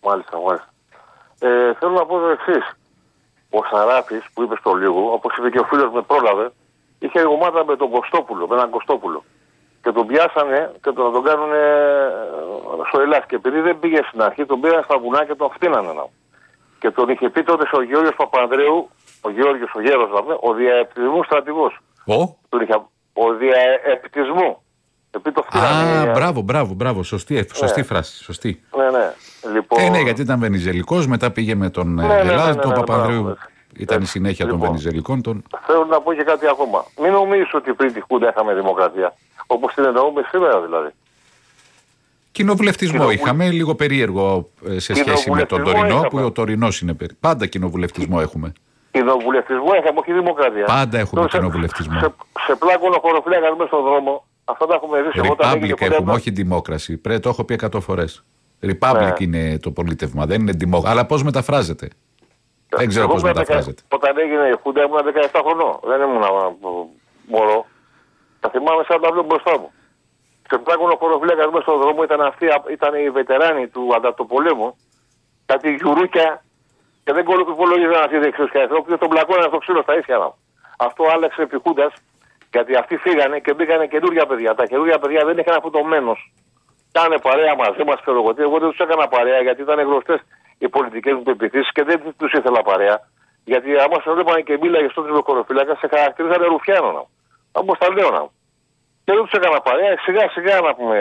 Μάλιστα. Θέλω να πω το εξής. Ο Σαράπης που είπε στο λίγο, όπως είπε και ο φίλος με πρόλαβε, είχε ομάδα με τον Κωστόπουλο, με έναν Κωστόπουλο. Και τον πιάσανε και τον κάνουν στο Ελλάς. Και επειδή δεν πήγε στην αρχή, τον πήγαν στα βουνά και τον φτύνανε. Και τον είχε πει τότε ο Γεώργιος Παπανδρέου, ο Γεώργιος ο Γέρος, ο διαεπτισμού στρατηγός. Ο διαεπτισμού. Μπράβο. Σωστή φράση. Σωστή. Ναι. Λοιπόν... ναι, γιατί ήταν Βενιζελικός, μετά πήγε με τον Ελλάς, τον Παπανδρέου. Ήταν η συνέχεια των Βενιζελικών. Θέλω να πω και κάτι ακόμα. Μην νομίζεις ότι πριν τη Χούντα είχαμε δημοκρατία. Όπως την εννοούμε σήμερα δηλαδή. Κοινοβουλευτισμό είχαμε, λίγο περίεργο σε σχέση με τον τωρινό, που ο τωρινός είναι περίεργο. Πάντα κοινοβουλευτισμό έχουμε. Κοινοβουλευτισμό είχαμε, όχι δημοκρατία. Πάντα έχουμε κοινοβουλευτισμό. Σε πλάκωνο χωροφύλακα μέσα στον δρόμο, αυτά τα έχουμε δει. Republic έχουμε, όχι δημόκραση. Πρέπει το έχω πει 100 φορές. Republic είναι το πολίτευμα, δεν είναι δημόκραση. Αλλά πώς μεταφράζεται. Δεν ξέρω πώς μεταφράζεται. Όταν έγινε η Χούντα ήμουν 17 χρονών. Δεν ήμουν μωρό. Τα θυμάμαι σαν τα βλέπω μπροστά μου. Σε πλάκωνο χωροφύλακα μέσα στον δρόμο ήταν οι βετεράνοι του ανταρτοπολέμου. Κάτι γιουρούκια. Και δεν κολοπυπολογίζαν αυτοί οι δεξιούς και αριστερό, τον πλακώναν στο ξύλο στα ίσια. Αυτό άλλαξε επί Χούντας, γιατί αυτοί φύγανε και μπήκανε καινούργια παιδιά. Τα καινούργια παιδιά δεν είχαν αυτό το μένος. Κάνε παρέα μαζί μας, ξέρω εγώ. Εγώ δεν τους έκανα παρέα, γιατί ήταν γνωστές οι πολιτικές μου πεποιθήσεις και δεν τους ήθελα παρέα. Γιατί άμα σε βλέπανε και μίλαγες τότε με χωροφύλακα, σε χαρακτηρίζανε ρουφιάνο. Όπως τα λέω να. Και δεν τους έκανα παρέα, σιγά να πούμε.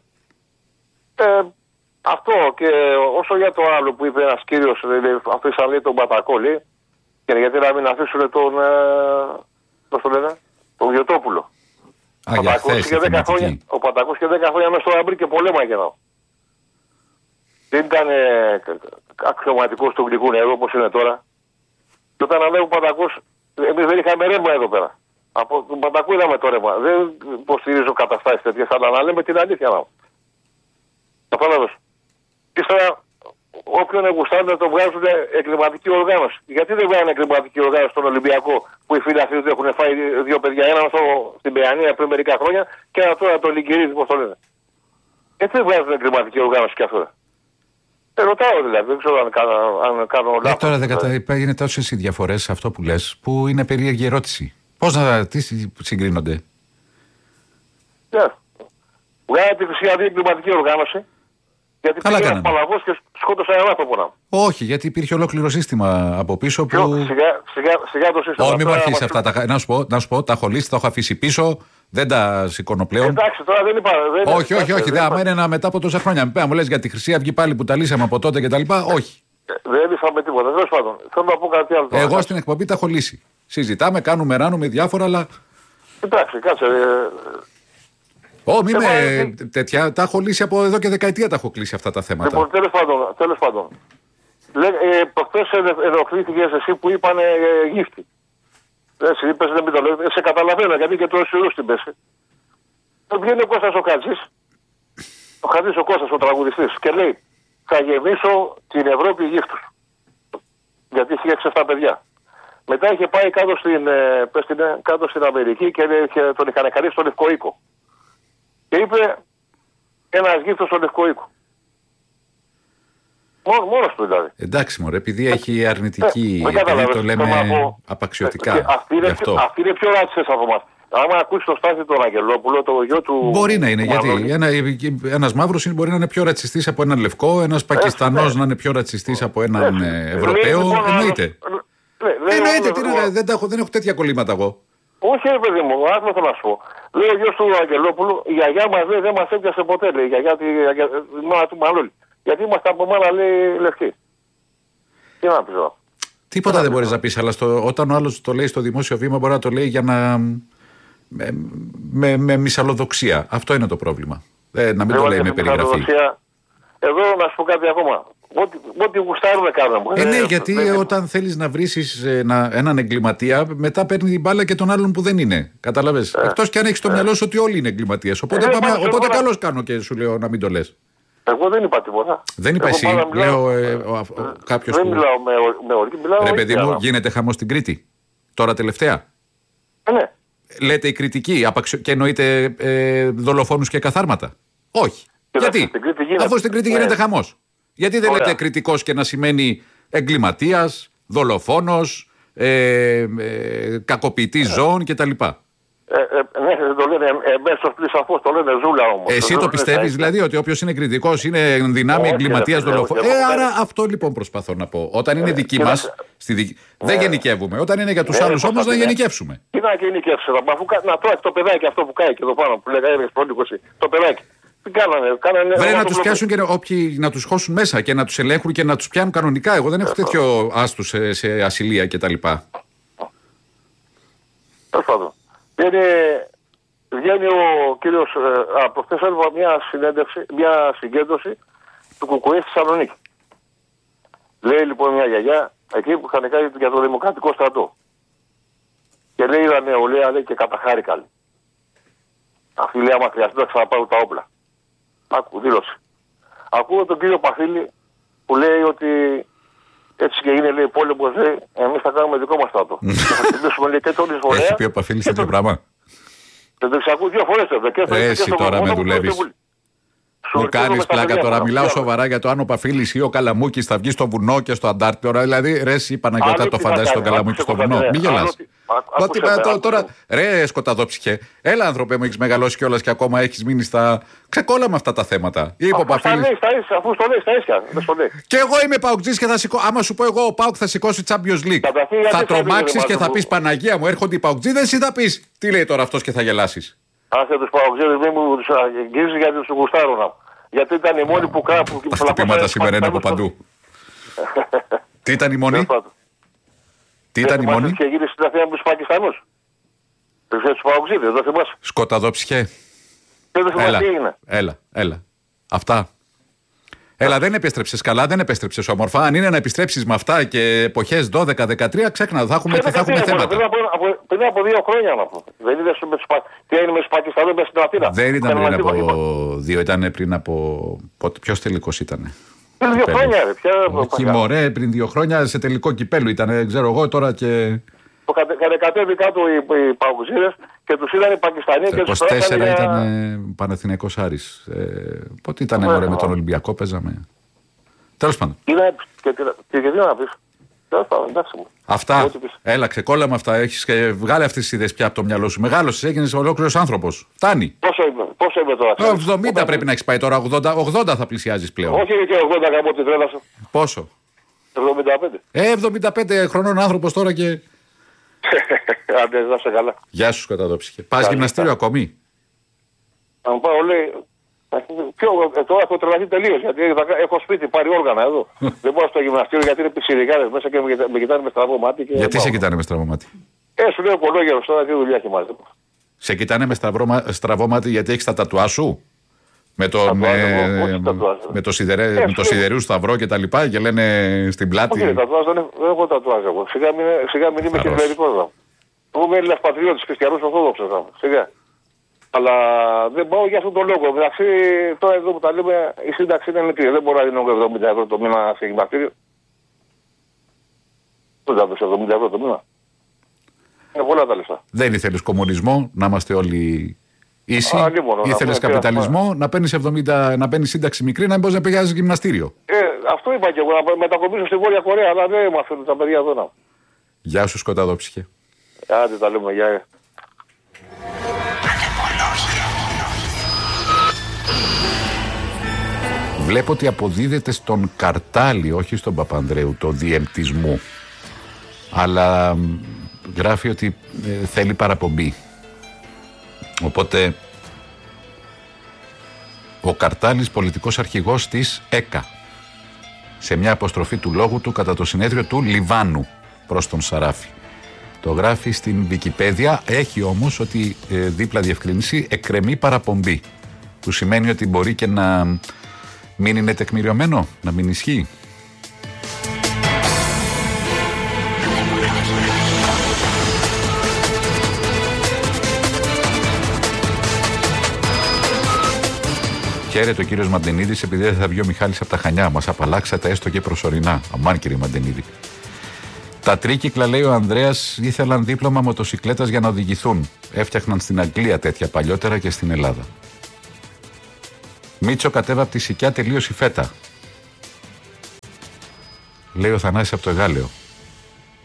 Αυτό και όσο για το άλλο που είπε ένας κύριος, αφήσαν λέει τον Πατακόλη, και γιατί να μην αφήσουν τον, πώς το λένε, τον Βιωτόπουλο. Ο Πατακός και 10 χρόνια μέσα στο Αμπρί και πολέμαγε να. Δεν ήταν αξιωματικός του γλυκού νερού όπως είναι τώρα. Και όταν ανέβει ο Πατακός, εμείς δεν είχαμε ρεύμα εδώ πέρα. Από τον Πατακό είδαμε το ρεύμα. Δεν υποστηρίζω καταστάσεις τέτοιες, αλλά να λέμε την αλήθεια να. Κατάλαβες. Ύστερα, όποιον γουστάρουν να το βγάζουν εγκληματική οργάνωση. Γιατί δεν βγάζουν εγκληματική οργάνωση στον Ολυμπιακό που οι φίλοι αυτοί έχουν φάει 2 παιδιά, έναν στην Παιανία πριν μερικά χρόνια και ένα τώρα το Λυκυρίδη, πώς το λένε. Γιατί δεν βγάζουν εγκληματική οργάνωση κι αυτό. Ρωτάω δηλαδή, δεν ξέρω αν κάνω λάθος. Τώρα δεν είναι τόσες οι διαφορές αυτό που λες, που είναι περίεργη ερώτηση. Τι συγκρίνονται. Βγάλε τη Χρυσή Αυγή εγκληματική οργάνωση. Γιατί πήγε ένας παλαβός και σκότωσε έναν άνθρωπο. Όχι, γιατί υπήρχε ολόκληρο σύστημα από πίσω που... Σιγά το σύστημα. Όχι, μην μου αρχίσει αυτά. Να σου πω, τα χωλήσει, τα έχω αφήσει πίσω, δεν τα σηκώνω πλέον. Εντάξει, τώρα δεν είπα. Όχι, άμα είναι μετά από τόσα χρόνια. Μου λες για τη Χρυσή Αυγή πάλι που τα λύσαμε από τότε κτλ. Όχι. Δεν λύσαμε τίποτα. Τέλος πάντων. Θέλω να πω κάτι άλλο. Εγώ στην εκπομπή τα έχω λύσει. Συζητάμε, ράνουμε διάφορα, αλλά. Εντάξει, κάτσε. Μη με τέτοια, τα έχω λύσει από εδώ και δεκαετία τα έχω κλείσει αυτά τα θέματα. Λοιπόν, τέλος πάντων. Προχθές ενοχλήθηκες εσύ που είπανε γύφτη. Εσύ είπες δεν μην το λέω, σε καταλαβαίνω γιατί και το αισιρούς την πέσει. Βγαίνει ο Κώστας ο Χατζής, ο Κώστας ο τραγουδιστής και λέει θα γεμίσω την Ευρώπη γύφτους. Γιατί είχε 6-7 παιδιά. Μετά είχε πάει κάτω στην Αμερική και τον είχαν χαρίσει στον Λευκό Οίκο. Και είπε ένας γύφτος στον Λευκό Οίκο. Μόνος του δηλαδή. Εντάξει μωρέ, επειδή έχει αρνητική, επειδή το λέμε απαξιωτικά. Αυτοί είναι πιο ρατσιστές από εμάς. Άμα ακούσει το Στάθη τον Αγγελόπουλο, το γιο του... Μπορεί να είναι, γιατί ένας μαύρος μπορεί να είναι πιο ρατσιστής από έναν λευκό, ένας Πακιστανός να είναι πιο ρατσιστής από έναν Ευρωπαίο. Εννοείται. Εννοείται, δεν έχω τέτοια κολλήματα εγώ. Όχι, ρε παιδί μου, άκου θέλω να σου πω. Λέει ο γιος του Αγγελόπουλου, η γιαγιά μας δεν μας έπιασε ποτέ, λέει, η μάνα του Μανώλη. Γιατί είμαστε από μάνα, λέει, λευκή. Τι να πεις εδώ. Τίποτα δεν μπορείς να πεις, αλλά όταν ο άλλος το λέει στο δημόσιο βήμα, μπορεί να το λέει για να. Με μυσαλλοδοξία. Αυτό είναι το πρόβλημα. Να μην το λέει με περιγραφή. Εδώ να σου πω κάτι ακόμα. Ό,τι γουστάρουμε κάνουμε. Ναι, γιατί όταν θέλεις να βρίσεις έναν εγκληματία, μετά παίρνει την μπάλα και τον άλλον που δεν είναι. Κατάλαβες. Εκτός και αν έχεις στο μυαλό σου ότι όλοι είναι εγκληματίες. Οπότε καλώς κάνω και σου λέω να μην το λες. Εγώ δεν είπα τίποτα. Δεν είπα εσύ. Λέω κάποιος που. Δεν μιλάω με ορκή. Ρε παιδί μου, γίνεται χαμός στην Κρήτη. Τώρα τελευταία. Ναι. Λέτε η κριτική και εννοείται δολοφόνους και καθάρματα. Όχι. Γιατί? Αφού στην Κρήτη γίνεται χαμός. Γιατί δεν λέτε κριτικός και να σημαίνει εγκληματίας, δολοφόνος, κακοποιητής ζώων κτλ. Ναι, δεν το λένε μέσω σαφώς, το λένε ζούλα όμως. Εσύ το πιστεύεις δηλαδή ότι όποιος είναι κριτικός είναι δυνάμει εγκληματίας δολοφόνος? Άρα αυτό λοιπόν προσπαθώ να πω. Όταν είναι δική μας, δεν γενικεύουμε. Όταν είναι για τους άλλους όμως να γενικεύσουμε. Τι να γενικεύσουμε, να τρώει το παιδάκι αυτό που κάει και εδώ πάνω που λέγανε το παιδάκι. Τι κάνανε. Πρέπει να τους πιάσουν και όποιοι να τους χώσουν μέσα και να τους ελέγχουν και να τους πιάνουν κανονικά. Εγώ δεν έχω τέτοιο άστους σε ασυλία κτλ. Τέλος πάντων. Βγαίνει ο κύριος, από χθες έλαβα μια συγκέντρωση του Κουκουέ στη Θεσσαλονίκη. Λέει λοιπόν μια γιαγιά, εκεί που είχαν κάνει για το Δημοκρατικό Στρατό. Και λέει είδα νεολαία, λέει, και καταχάρηκα. Αυτή λέει άμα χρειαστεί να ξαναπάρουν τα όπλα. Άκου, δήλωση. Ακούω τον κύριο Παφίλη που λέει ότι έτσι και είναι, λέει, πόλεμος, λέει, εμείς θα κάνουμε δικό μας στρατό. Και θα χτυπήσουμε, λέει, και τον Ισβολέα. Έχει πει ο Παφίλης τέτοιο πράγμα? Δεν το ξακούω 2 φορές εδώ. Εσύ τώρα με δουλεύεις. Μου κάνεις πλάκα τώρα. Μιλάω σοβαρά για το αν ο Παφίλης ή ο Καλαμούκης θα βγει στο βουνό και στο Αντάρτικο. Δηλαδή, ρε, η Παναγιώτα το φαντάζει στον Καλαμούκη στο βουνό. Μην γελάς. Τώρα, ρε, σκοταδόψυχε. Έλα, άνθρωπε μου, έχεις μεγαλώσει κιόλας και ακόμα έχεις μείνει στα. Ξεκόλα με αυτά τα θέματα. Είπε ο Παφίλης. Αφού στο λέει, στα ίσια. Και εγώ είμαι Παοκτζής και θα σηκώσω. Άμα σου πω εγώ ο Πάοκ θα σηκώσει Champions League. Θα τρομάξεις και θα πεις Παναγία μου, έρχονται οι Παοκτζίδες ή θα πεις τι λέει τώρα αυτός και θα γελάσεις? Άσε τους Παοκτζίδες, μην μου τους αγγίζεις γιατί τους γουστάρουν. Γιατί ήταν οι μόνοι που κάπου. Τα χτυπήματα σήμερα είναι από παντού. Τι ήταν η μόνη? Τι ήταν η μόνη? Και γύρισε στην Αθήνα με τους Πακιστανούς. Τους Παοκτζίδες, δεν θυμάσαι? Σκοταδόψυχε. Έλα. Αυτά. Έλα, δεν επέστρεψες καλά, δεν επέστρεψες όμορφα. Αν είναι να επιστρέψεις με αυτά και εποχές 12-13, ξέχνα, θα έχουμε θέματα. Πριν από 2 χρόνια να πω. Δεν είδες τι έγινε με τους Πακιστανούς μέσα στην Αθήνα? Δεν ήταν πριν από 2, ήταν πριν από. Ποιος τελικός ήτανε? Πριν 2 χρόνια, ρε. Όχι, μωρέ, πριν 2 χρόνια σε τελικό κυπέλου ήταν, ξέρω εγώ τώρα και. Κατέβη κάτω οι Παοκτζίδες και τους είδαν οι Πακιστανοί και τους 24 ήταν Παναθηναϊκός Άρης. Πότε ήταν μωρέ με τον Ολυμπιακό παίζαμε? Τέλος πάντων. Και τι να πεις? Τέλος πάντων, εντάξει μου. Αυτά. Έλα, ξεκόλα με αυτά. Έχεις και βγάλε αυτές τις ιδέες πια από το μυαλό σου. Μεγάλωσες, έγινες ολόκληρος άνθρωπος. Φτάνει. Πόσο είμαι τώρα? 70 πρέπει να έχεις πάει τώρα. 80 θα πλησιάζεις πλέον. Όχι και 80 κάπου την τρέλα σου. Πόσο? 75. 75 χρονών άνθρωπος τώρα και. Άντε, να είσαι καλά. Γεια σου, Σκοταδόψυχε. Πας γυμναστήριο ακόμη? Αν πάω, λέει. Τώρα έχω τρελαθεί τελείως. Γιατί έχω σπίτι, πάρει όργανα εδώ. Δεν μπορώ στο γυμναστήριο γιατί είναι πιτσιρικάδες μέσα και με κοιτάνε με στραβό μάτι. Γιατί σε κοιτάνε με στραβό μάτι? Σου λέω κολόγερος τώρα, τι δουλειά έχει μαζί μου. Σε κοιτάνε με στραβό μάτι γιατί έχεις τα τατουά σου? Με το σιδερού σταυρό και τα λοιπά και λένε στην πλάτη. Όχι, τατουάζ δεν έχω τατουάζ εγώ. Σιγά μην είμαι χιλιαρικός. Εγώ είμαι Έλληνας πατριώτης, χριστιανός Ορθόδοξος. Σιγά. Αλλά δεν πάω για αυτόν τον λόγο. Δηλαδή, τώρα εδώ που τα λέμε, η σύνταξη είναι μικρή. Δεν μπορώ να δίνω 70 ευρώ το μήνα σε γυμναστήριο. Δεν θα δώσω 70 ευρώ το μήνα. Είναι πολλά τα λεφτά. Δεν ήθελες κομμουνισμό, να είμαστε όλοι ίσοι. Ήθελες καπιταλισμό, να παίρνεις σύνταξη μικρή, να μην μπορείς να πηγαίνεις γυμναστήριο. Αυτό είπα και εγώ, να μετακομίσω στη Βόρεια Κορέα, αλλά δεν μου αφήνουν τα παιδιά εδώ να. Γεια σου, Σκοταδόψυχε. Άντε τα λέμε, γεια. Βλέπω ότι αποδίδεται στον Καρτάλη, όχι στον Παπανδρέου, το διεμπτισμού. Αλλά γράφει ότι θέλει παραπομπή. Οπότε ο Καρτάλης, πολιτικός αρχηγός της ΕΚΑ, σε μια αποστροφή του λόγου του κατά το συνέδριο του Λιβάνου προς τον Σαράφη. Το γράφει στην Wikipedia, έχει όμως ότι δίπλα διευκρινίσει εκκρεμεί παραπομπή, που σημαίνει ότι μπορεί και να μην είναι τεκμηριωμένο, να μην ισχύει. Χαίρετε ο κύριος Μαντενίδης, επειδή δεν θα βγει ο Μιχάλης από τα Χανιά. Μας απαλλάξατε έστω και προσωρινά. Αμάν, κύριε Μαντενίδη. Τα τρίκυκλα, λέει ο Ανδρέας, ήθελαν δίπλωμα μοτοσικλέτας για να οδηγηθούν. Έφτιαχναν στην Αγγλία τέτοια παλιότερα και στην Ελλάδα. Μίτσο κατέβα από τη Σικιά, τελείωσε η φέτα. Λέει ο Θανάσης από το Εγάλεο.